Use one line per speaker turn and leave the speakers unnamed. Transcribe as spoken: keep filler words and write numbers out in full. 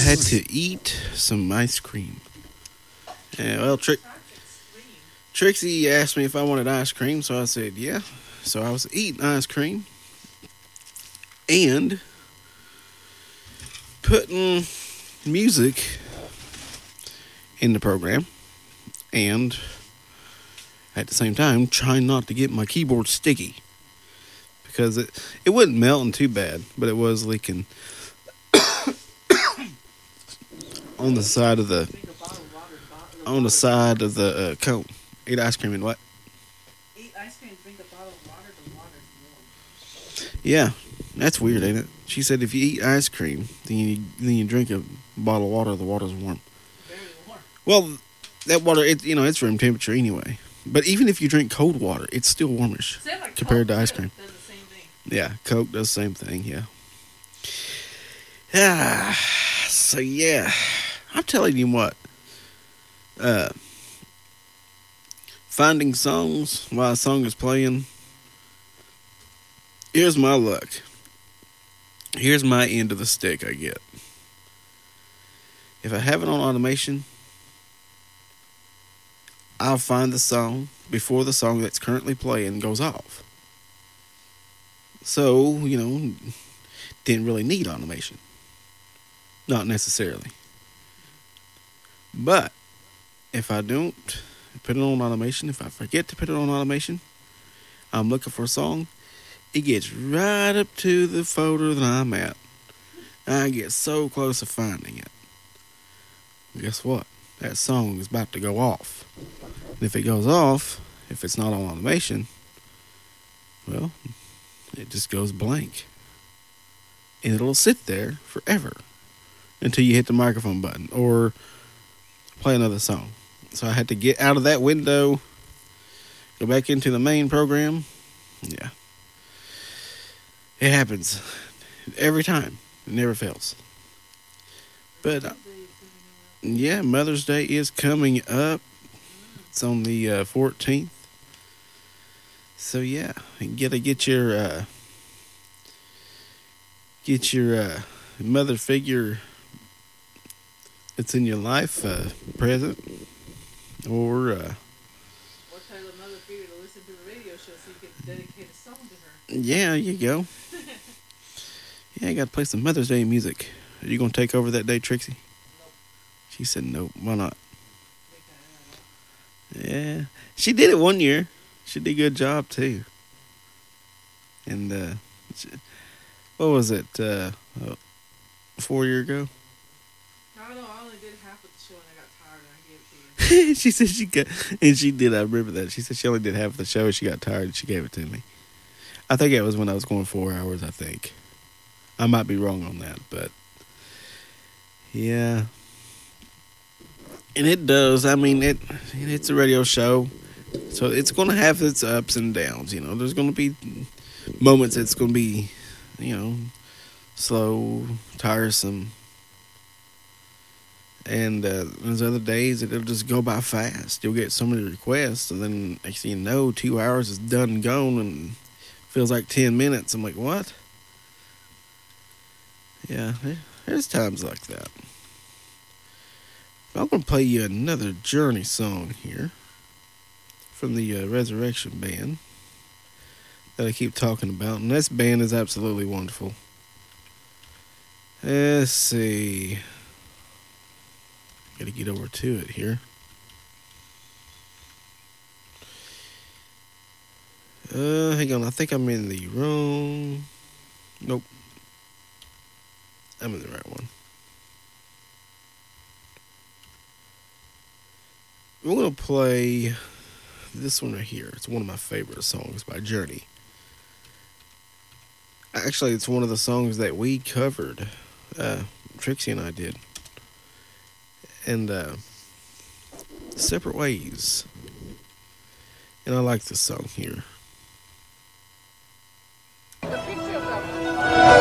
had to eat some ice cream. Yeah, well, Tri- Trixie asked me if I wanted ice cream, so I said yeah. So I was eating ice cream and putting music in the program, and at the same time trying not to get my keyboard sticky because it it wasn't melting too bad, but it was leaking on the side of the on the side of the uh, cone. Eat ice cream and what?
Eat ice cream, drink a bottle of water. The water's warm.
Yeah, that's weird, ain't it? She said if you eat ice cream, then you then you drink a bottle of water, the water's warm.
Very warm.
Well, that water, it you know, it's room temperature anyway. But even if you drink cold water, it's still warmish
Like
compared
Coke
to ice
too.
cream.
Does the same thing.
Yeah, Coke does the same thing. Yeah. Yeah. So yeah, I'm telling you what. Uh, finding songs while a song is playing. Here's my luck. Here's my end of the stick I get. If I have it on automation, I'll find the song before the song that's currently playing goes off. So, you know, didn't really need automation. Not necessarily. But if I don't put it on automation, if I forget to put it on automation, I'm looking for a song, it gets right up to the folder that I'm at. I get so close to finding it. Guess what? That song is about to go off. And if it goes off, if it's not on automation, well, it just goes blank. And it'll sit there forever until you hit the microphone button or play another song. So I had to get out of that window, go back into the main program. Yeah. It happens every time. It never fails. But uh, yeah, Mother's Day is coming up. It's on the uh, fourteenth. So yeah, you gotta get your uh, get your uh, mother figure that's in your life uh, present, or uh,
What type of mother figure to listen to the radio show so you can dedicate a song to her?
yeah, you go. Yeah, I gotta play some Mother's Day music. Are you gonna take over that day, Trixie?
Nope.
She said nope. Why not?
Because,
Yeah, she did it one year. She did a good job too. And uh, she, what was it? Uh, uh, four year ago.
I don't know. I only did half of the show and I got tired and I gave it to you.
She said she got, and she did. I remember that. She said she only did half of the show. And she got tired and she gave it to me. I think it was when I was going four hours. I think I might be wrong on that, but yeah. And it does. I mean, it. It's a radio show, so it's going to have its ups and downs. You know, there's going to be moments it's going to be, you know, slow, tiresome, and uh, there's other days it'll just go by fast. You'll get so many requests, and then next thing you know, two hours is done and gone, and feels like ten minutes. I'm like, what? Yeah, there's times like that. I'm going to play you another Journey song here from the uh, Resurrection Band that I keep talking about. And this band is absolutely wonderful. Let's see. Got to get over to it here. Uh, hang on. I think I'm in the wrong... Nope. I'm in the right one. We're going to play this one right here. It's one of my favorite songs by Journey. Actually, it's one of the songs that we covered. Uh, Trixie and I did. And uh, Separate Ways. And I like this song here.